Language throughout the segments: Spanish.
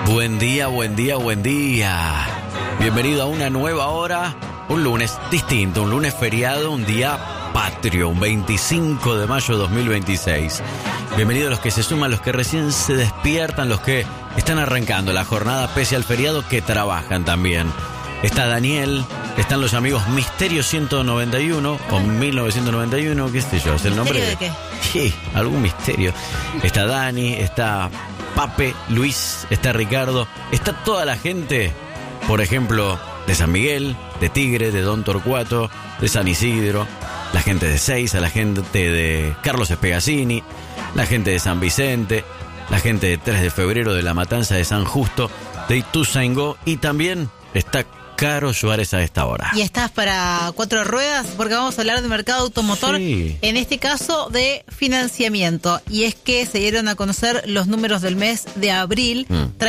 Buen día, buen día, buen día. Bienvenido a una nueva hora, un lunes distinto, un lunes feriado, un día patrio, un 25 de mayo de 2026. Bienvenidos los que se suman, los que recién se despiertan, los que están arrancando la jornada pese al feriado, que trabajan también. Está Daniel, están los amigos Misterio 191 o 1991, qué sé yo, es el nombre ¿Misterio de qué? Sí, algún misterio. Está Dani, está Pape, Luis, está Ricardo, está toda la gente, por ejemplo, de San Miguel, de Tigre, de Don Torcuato, de San Isidro, la gente de Seiza, la gente de Carlos Espegacini, la gente de San Vicente, la gente de 3 de febrero, de La Matanza, de San Justo, de Ituzaingó, y también está Caro Suárez a esta hora. ¿Y estás para 4 ruedas? Porque vamos a hablar de mercado automotor, sí. En este caso de financiamiento. Y es que se dieron a conocer los números del mes de abril,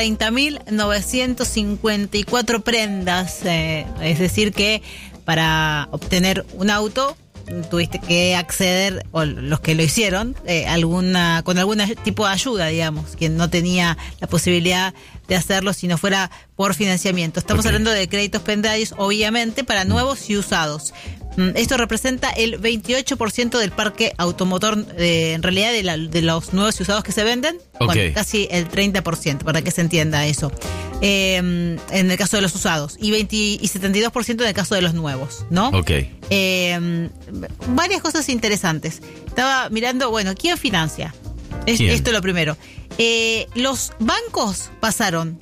30.954 prendas. Es decir que para obtener un auto tuviste que acceder, o los que lo hicieron, con algún tipo de ayuda, digamos, quien no tenía la posibilidad de hacerlo si no fuera por financiamiento. Estamos hablando de créditos pendrives, obviamente, para nuevos y usados. Esto representa el 28% del parque automotor, en realidad, de los nuevos y usados que se venden. Bueno, casi el 30%, para que se entienda eso. En el caso de los usados. Y 72% en el caso de los nuevos, ¿no? Varias cosas interesantes. Estaba mirando, ¿quién financia? ¿Quién? Esto es lo primero. Los bancos pasaron,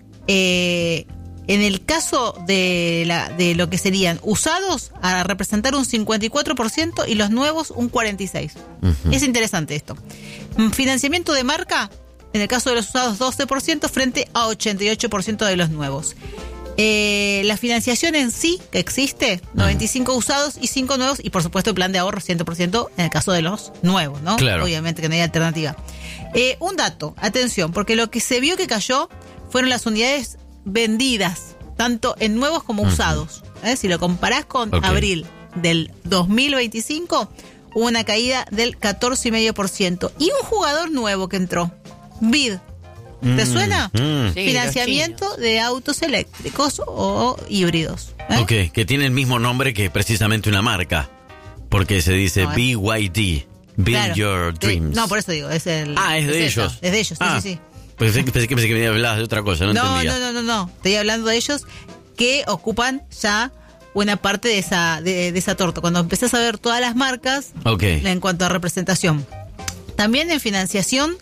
en el caso de lo que serían usados, a representar un 54% y los nuevos un 46%. Es interesante esto. Financiamiento de marca, en el caso de los usados 12% frente a 88% de los nuevos. La financiación en sí que existe, 95 usados y 5 nuevos, y por supuesto el plan de ahorro 100% en el caso de los nuevos, ¿no? Claro. Obviamente que no hay alternativa. Un dato, atención, porque lo que se vio que cayó fueron las unidades vendidas, tanto en nuevos como usados. Si lo comparás con abril del 2025, hubo una caída del 14,5%. Y un jugador nuevo que entró, BID. ¿Te suena? Sí, financiamiento de autos eléctricos o híbridos. Que tiene el mismo nombre que precisamente una marca, porque se dice BYD, Build Your Dreams. No, por eso digo, es el... es de ellos. Es de ellos, sí. Pensé que me hablabas de otra cosa, no entendía. No. Estoy hablando de ellos que ocupan ya buena parte de esa torta. Cuando empezás a ver todas las marcas, en cuanto a representación. También en financiación,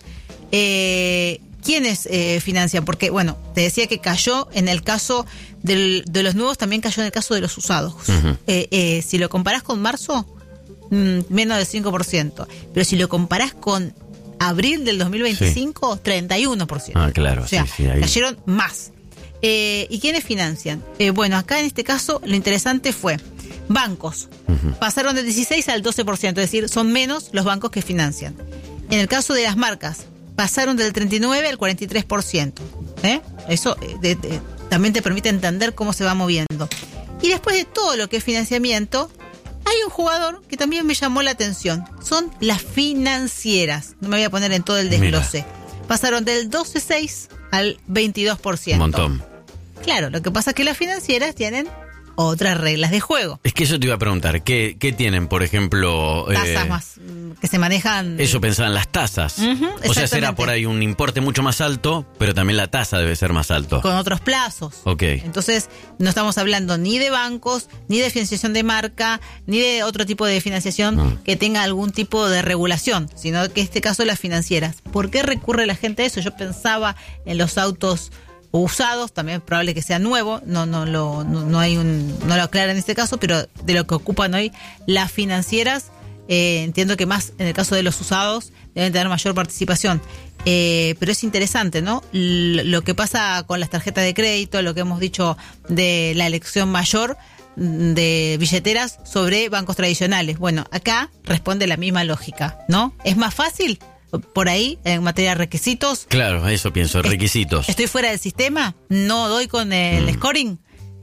¿quiénes financian? Porque, te decía que cayó en el caso de los nuevos, también cayó en el caso de los usados. Si lo comparás con marzo, menos del 5%. Pero si lo comparás con abril del 2025, 31%. Claro. O sea, ahí cayeron más. ¿Y quiénes financian? Acá en este caso lo interesante fue bancos. Pasaron del 16 al 12%, es decir, son menos los bancos que financian. En el caso de las marcas, pasaron del 39 al 43%. Eso también te permite entender cómo se va moviendo. Y después de todo lo que es financiamiento, hay un jugador que también me llamó la atención. Son las financieras. No me voy a poner en todo el desglose. Pasaron del 12,6 al 22%. Un montón. Claro, lo que pasa es que las financieras tienen otras reglas de juego. Es que eso te iba a preguntar, ¿qué tienen, por ejemplo? Tasas más que se manejan. Eso pensaban las tasas. O sea, será por ahí un importe mucho más alto, pero también la tasa debe ser más alto. Con otros plazos. Entonces, no estamos hablando ni de bancos, ni de financiación de marca, ni de otro tipo de financiación que tenga algún tipo de regulación, sino que en este caso las financieras. ¿Por qué recurre la gente a eso? Yo pensaba en los autos usados, también es probable que sea nuevo, no lo aclara en este caso, pero de lo que ocupan hoy las financieras, entiendo que más en el caso de los usados deben tener mayor participación. Pero es interesante, ¿no? Lo que pasa con las tarjetas de crédito, lo que hemos dicho de la elección mayor de billeteras sobre bancos tradicionales. Bueno, acá responde la misma lógica, ¿no? ¿Es más fácil? Por ahí, en materia de requisitos. Claro, eso pienso, requisitos. ¿Estoy fuera del sistema? ¿No doy con el scoring?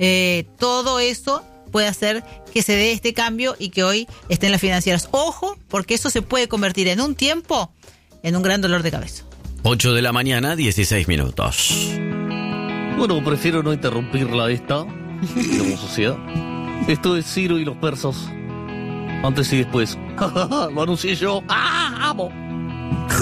Todo eso puede hacer que se dé este cambio y que hoy estén las financieras. Ojo, porque eso se puede convertir en un tiempo en un gran dolor de cabeza. 8 de la mañana, 16 minutos. Bueno, prefiero no interrumpirla esta, digamos sociedad. Esto es Ciro y los persas. Antes y después. Lo anuncié yo. ¡Ah, amo!